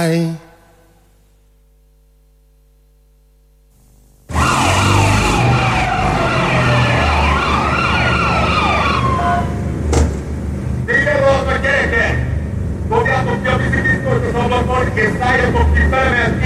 sky. Dobjátok ki a vízibiztort az ablakon, és szálljatok ki felemelt